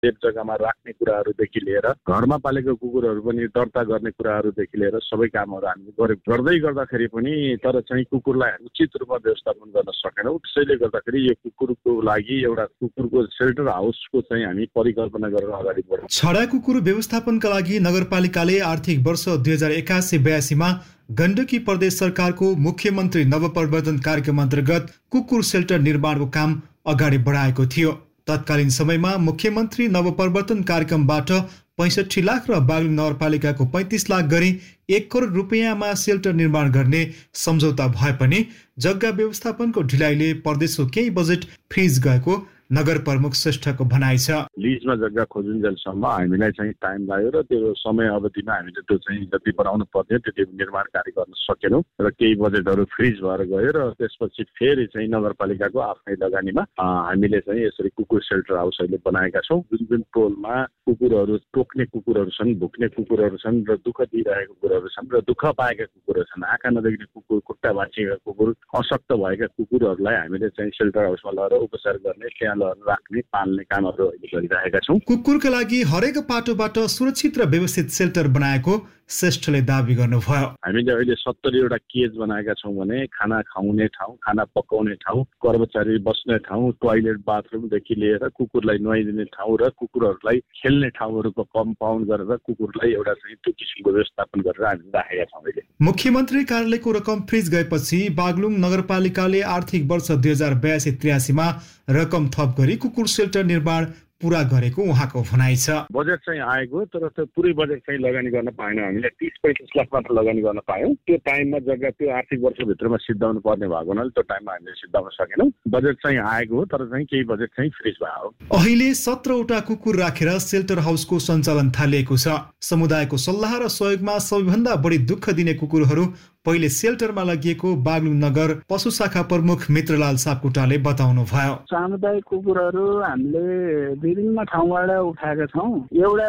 एक जग्गामा राख्ने कुराहरूदेखि लिएर घरमा पालेको कुकुरहरू पनि दर्ता गर्ने कुराहरूदेखि लिएर सबै कामहरू हामीले गर्दै गर्दाखेरि पनि तर चाहिँ कुकुरलाई उचित रूपमा व्यवस्थापन गर्न सकेनौँ। त्यसैले गर्दाखेरि यो कुकुरको लागि एउटा कुकुरको सेल्टर हाउसको चाहिँ हामी परिकल्पना गरेर अगाडि बढ्यौँ। छडा कुकुर व्यवस्थापनका लागि नगरपालिकाले आर्थिक वर्ष 2081-82 मा गण्डकी प्रदेश सरकारको मुख्यमन्त्री नवप्रवर्धन कार्यक्रम अन्तर्गत कुकुर सेल्टर निर्माणको काम अगाडि बढाएको थियो। तत्कालीन समयमा मुख्यमन्त्री नवप्रवर्तन कार्यक्रमबाट 65 लाख र बागलुङ नगरपालिकाको 35 लाख गरी 1 करोड रुपियाँमा सेल्टर निर्माण गर्ने सम्झौता भए पनि जग्गा व्यवस्थापनको ढिलाइले प्रदेशको केही बजेट फ्रिज गएको नगर प्रमुख श्रेष्ठको भनाइ छ। लिजमा जग्गा खोजुन्जेलसम्म हामीलाई चाहिँ टाइम लाग्यो र त्यो समय अवधिमा हामीले त्यो चाहिँ जति बनाउनु पर्ने त्यति निर्माण कार्य गर्न सकेनौँ र केही बजेटहरू फ्रिज भएर गयो र त्यसपछि फेरि चाहिँ नगरपालिकाको आफ्नै लगानीमा हामीले चाहिँ यसरी कुकुर सेल्टर हाउस अहिले बनाएका छौँ। जुन जुन टोलमा कुकुरहरू टोक्ने कुकुरहरू छन्, भुक्ने कुकुरहरू छन् र दुःख दिइरहेका कुकुरहरू छन् र दुःख पाएका कुकुरहरू छन्, आँखा नदेख्ने कुकुर, खुट्टा भाँचिएका कुकुर, अशक्त भएका कुकुरहरूलाई हामीले चाहिँ सेल्टर हाउसमा लगेर उपचार गर्ने, त्यहाँ राख्ने पाल्ने कामहरू अहिले गरिरहेका छौँ। कुकुरका लागि हरेक पाटोबाट सुरक्षित र व्यवस्थित सेल्टर बनाएको श्रेष्ठले दाबी गर्नुभयो। हामीले अहिले 70वटा केज बनाएका छौँ भने खाना खुवाउने ठाउँ, खाना पकाउने ठाउँ, कर्मचारी बस्ने ठाउँ, टोयलेट बाथरुमदेखि लिएर कुकुरलाई नुहाइदिने ठाउँ र कुकुरहरूलाई खेल्ने ठाउँहरूको कम्पाउन्ड गरेर कुकुरलाई एउटा चाहिँ त्यो किसिमको व्यवस्थापन गरेर हामीले राखेका छौँ। अहिले मुख्यमन्त्री कार्यालयको रकम फ्रिज गएपछि बागलुङ नगरपालिकाले आर्थिक वर्ष 2082-83 मा रकम थप गरी कुकुर सेल्टर निर्माण पूरा गरेको उहाँको भनाइ छ। बजेट चाहिँ आएको तर त्यो पुरै बजेट चाहिँ लगानी गर्न पाएनौँ। हामीले 30-35 लाख मात्र लगानी गर्न पायौँ। त्यो टाइममा जग्गा त्यो आर्थिक वर्षभित्रमा सिद्धाउनु पर्ने भएको हुनाले त्यो टाइममा हामीले सिद्धाउन सकेनौँ। बजेट चाहिँ आएको हो तर चाहिँ केही बजेट चाहिँ फ्रिज भयो। अहिले 17वटा कुकुर राखेर सेल्टर हाउसको सञ्चालन थालिएको छ। समुदायको सल्लाह र सहयोगमा सबैभन्दा बढी दुःख दिने कुकुरहरू पहिले सेल्टरमा लगिएको बागलुङ नगर पशु शाखा प्रमुख मित्रलाल सापकोटाले बताउनु भयो। सामुदायिक कुकुरहरू हामीले विभिन्न ठाउँबाट उठाएका छौँ। एउटा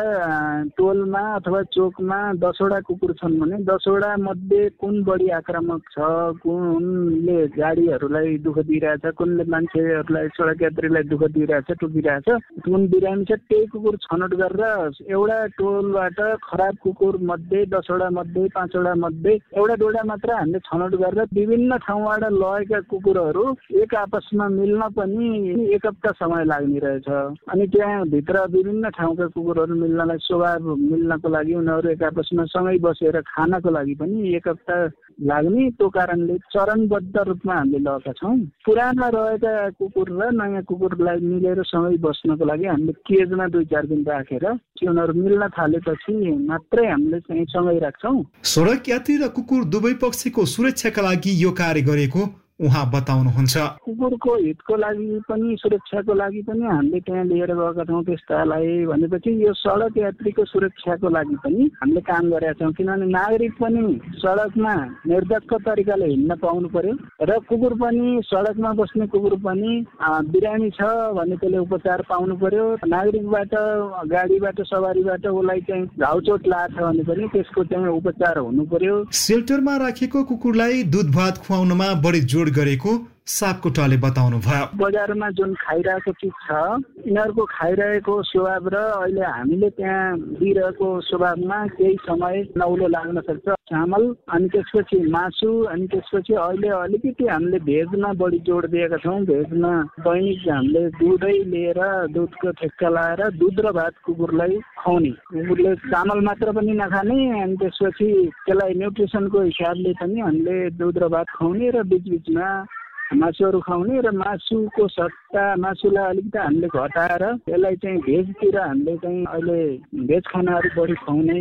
टोलमा अथवा चोकमा 10वटा कुकुर छन् भने 10वटा मध्ये कुन बढी आक्रामक छ, कुनले गाडीहरूलाई दुःख दिइरहेछ, कुनले मान्छेहरूलाई सडक यात्रीलाई दुःख दिइरहेछ, टोकिरहेछ, कुन बिरामी छ, त्यही कुकुर छनौट गरेर एउटा टोलबाट खराब कुकुर मध्ये 10वटा मध्ये 5वटा मध्ये एउटा दुईवटा मात्र हामीले छनौट गरेर विभिन्न ठाउँबाट लगेका कुकुरहरू एक आपसमा मिल्न पनि एक हप्ता समय लाग्ने रहेछ। अनि त्यहाँ भित्र विभिन्न ठाउँका कुकुरहरू मिल्नलाई स्वभाव मिल्नको लागि उनीहरू एक आपसमा सँगै बसेर खानको लागि पनि एक हप्ता लाग्ने। त्यो कारणले चरणबद्ध रूपमा हामीले लगेका छौँ। पुराना रहेका कुकुर र नयाँ कुकुरलाई मिलेर सँगै बस्नको लागि हामीले केजमा 2-4 दिन राखेर उनीहरू मिल्न थालेपछि मात्रै हामीले चाहिँ सँगै राख्छौँ। सडक यात्री र कुकुर दुवै पक्षको सुरक्षाका लागि यो कार्य गरेको उहाँ बताउनुहुन्छ। कुकुरको हितको लागि पनि सुरक्षाको लागि पनि हामीले त्यहाँ लिएर गएका छौँ त्यस्तालाई। भनेपछि यो सडक यात्रीको सुरक्षाको लागि पनि हामीले काम गरेका छौँ। किनभने नागरिक पनि सडकमा निर्धक्क तरिकाले हिँड्न पाउनु पर्यो र कुकुर पनि सडकमा बस्ने कुकुर पनि बिरामी छ भने त्यसले उपचार पाउनु पर्यो। नागरिकबाट गाडीबाट सवारीबाट उसलाई चाहिँ घाउचोट लाग्छ भने पनि त्यसको चाहिँ उपचार हुनु पर्यो। सेल्टरमा राखेको कुकुरलाई दुध भात खुवाउनमा बढी जोड गरेको सापकोटाले बताउनु भयो। बजारमा जुन खाइरहेको चिज छ यिनीहरूको खाइरहेको स्वभाव र अहिले हामीले त्यहाँ दिइरहेको स्वभावमा केही समय नौलो लाग्न सक्छ। चामल अनि त्यसपछि मासु अनि त्यसपछि अहिले अलिकति हामीले भेजमा बढी जोड दिएका छौँ। भेजमा दैनिक हामीले दुधै लिएर दुधको ठेक्का लाएर दुध र भात कुकुरलाई खुवाउने। कुकुरले चामल मात्र पनि नखाने अनि त्यसपछि त्यसलाई न्युट्रिसनको हिसाबले पनि हामीले दुध र भात खुवाउने र बिचबिचमा मासुहरू खुवाउने र मासुको सट्टा मासुलाई अलिकति हामीले घटाएर यसलाई चाहिँ भेजतिर हामीले चाहिँ अहिले भेज खानाहरू बढी खुवाउने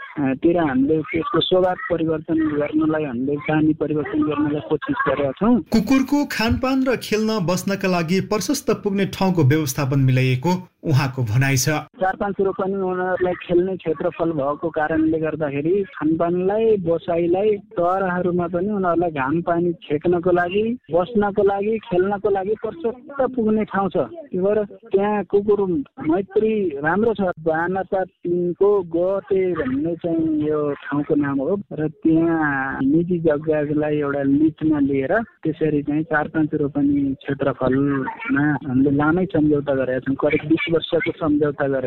तिर हामीले त्यसको स्वभाव परिवर्तन गर्नलाई हामीले बानी परिवर्तन गर्नलाई कोसिस गरेका छौँ। कुकुरको खानपान र खेल्न बस्नका लागि प्रशस्त पुग्ने ठाउँको व्यवस्थापन मिलाइएको उहाँको भनाइ छ। 4-5 रोपनी उनीहरूलाई खेल्ने क्षेत्रफल भएको कारणले गर्दाखेरि खानपानलाई बसाइलाई टहराहरूमा पनि उनीहरूलाई घाम पानी छेक्नको लागि बस्नको लागि खेल्नको लागि प्रशस्त पुग्ने ठाउँ छ। त्यही भएर त्यहाँ कुकुर मैत्री राम्रो छ। बानापात 3को गते भन्ने चाहिँ यो ठाउँको नाम हो र त्यहाँ निजी जग्गालाई एउटा लिजमा लिएर त्यसरी चाहिँ 4-5 रोपनी क्षेत्रफलमा हामीले लामै सम्झौता गरेका छौँ। करिब 20 वर्षको सम्झौता गरेर